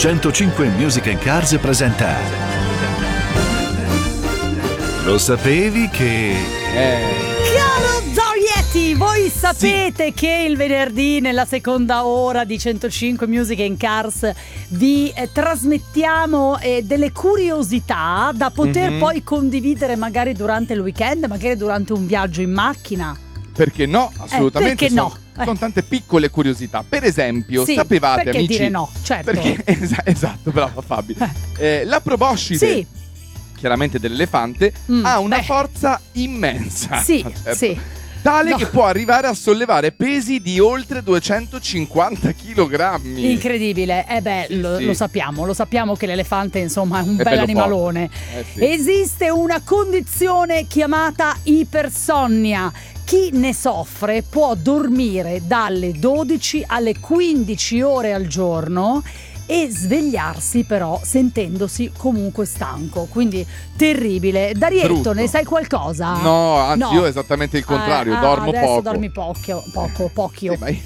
105 Music & Cars presenta Lo sapevi che... Caro Zorietti, voi sapete che il venerdì nella seconda ora di 105 Music & Cars vi trasmettiamo delle curiosità da poter poi condividere magari durante il weekend, magari durante un viaggio in macchina. Perché no? Assolutamente. Perché no? Sono tante piccole curiosità. Per esempio, Sì, sapevate, perché amici? dire no? Certo. Perché, esatto, bravo Fabi. La proboscide, Sì, chiaramente dell'elefante, ha una forza immensa. sì, Certo. sì. Tale No. che può arrivare a sollevare pesi di oltre 250 kg. Incredibile, Sì. lo sappiamo che l'elefante insomma è un È bel bello animalone. Sì. Esiste una condizione chiamata ipersonnia. Chi ne soffre può dormire dalle 12 alle 15 ore al giorno e svegliarsi però sentendosi comunque stanco, quindi terribile. Darietto, Brutto. ne sai qualcosa? No, anzi No. io esattamente il contrario, dormo adesso poco. dormi poco. Sì, ma io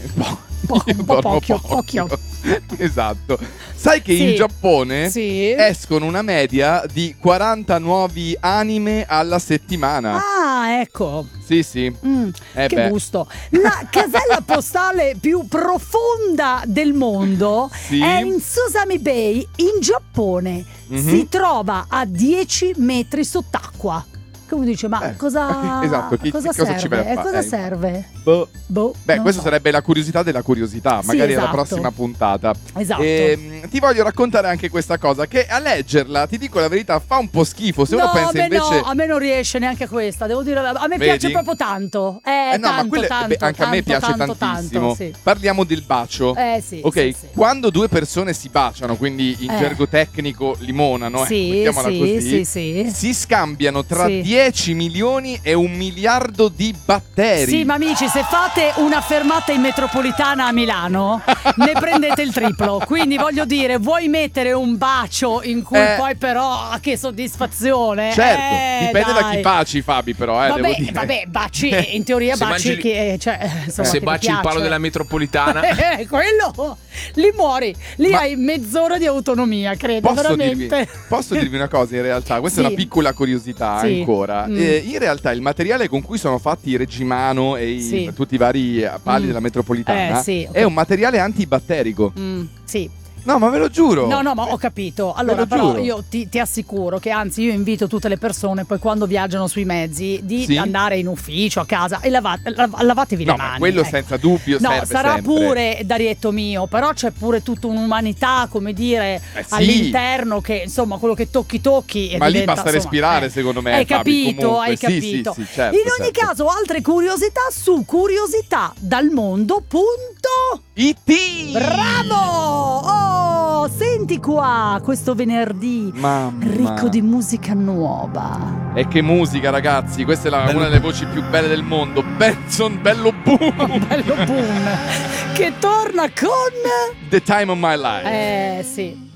Un po' dormo pochio. Esatto. Sai che Sì. in Giappone Sì. escono una media di 40 nuovi anime alla settimana. Ah, ecco. Sì. Che beh. gusto. La casella postale più profonda del mondo Sì. è in Susami Bay, in Giappone. Si trova a 10 metri sott'acqua. Come dice, ma cosa, esatto, cosa cosa serve? ci vai a fare? Cosa serve? Boh. Beh, Questa sarebbe la curiosità della curiosità, Sì, magari alla esatto. prossima puntata. Esatto. Ti voglio raccontare anche questa cosa, che a leggerla, ti dico la verità, fa un po' schifo. Se uno pensa invece... no, a me non riesce neanche questa, devo dire, a me Vedi? piace proprio tanto. no, Tanto, ma quelle, tanto, anche a me tanto, piace tanto, tantissimo. sì. Parliamo del bacio. Sì. Ok, sì. quando due persone si baciano, quindi in gergo tecnico limonano, Sì, mettiamola così, sì. si scambiano tra Sì. 10 milioni e 1 miliardo di batteri. Sì, ma amici, se fate una fermata in metropolitana a Milano, ne prendete il triplo. Quindi voglio dire, vuoi mettere un bacio in cui poi però che soddisfazione? Certo, dipende da chi dai. baci, Fabi, però, devo dire. Vabbè, baci, in teoria Se baci mangi- che, insomma, Se che baci ti il palo piace. della metropolitana. Quello, lì muori, lì Ma- hai mezz'ora di autonomia, credo, veramente. Posso dirvi una cosa in realtà? Questa Sì. è una piccola curiosità Sì. ancora. In realtà il materiale con cui sono fatti i Regimano e Sì. tutti i vari pali della metropolitana Sì, ok. è un materiale antibatterico. Sì. No, ma ve lo giuro. No, ma ho capito. Allora, lo però giuro. io ti assicuro che anzi io invito tutte le persone poi quando viaggiano sui mezzi di Sì. andare in ufficio, a casa e lavatevi le No, mani. ma quello ecco. senza dubbio No, serve sarà sempre. pure Darietto mio, però c'è pure tutta un'umanità, come dire, Sì. all'interno che insomma quello che tocchi e Ma lì diventa, basta insomma, respirare, secondo me, Hai Fabi, capito, comunque. hai Sì, capito. sì, certo, in ogni certo. caso, altre curiosità su curiosità dal mondo. E.T. Bravo! Oh, senti qua, questo venerdì Mamma. ricco di musica nuova. E che musica, ragazzi. Questa è una delle voci più belle del mondo. Benson Bello Boom. Bello boom. Che torna con... The Time of My Life. Sì.